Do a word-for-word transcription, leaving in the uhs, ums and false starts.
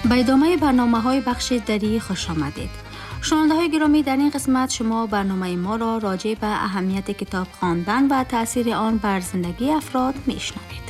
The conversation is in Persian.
به ادامه برنامه های بخش دری خوش آمدید. شنونده های گرامی، در این قسمت شما برنامه ما را راجع به اهمیت کتاب خواندن و تأثیر آن بر زندگی افراد میشنوید.